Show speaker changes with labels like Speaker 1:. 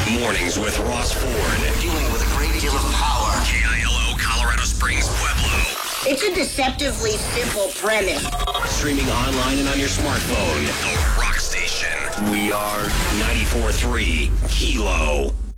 Speaker 1: Mornings with Ross Ford. Dealing with a great deal of power. KILO, Colorado Springs, Pueblo.
Speaker 2: It's a deceptively simple premise.
Speaker 1: Streaming online and on your smartphone. The Rock Station. We are 94.3 KILO.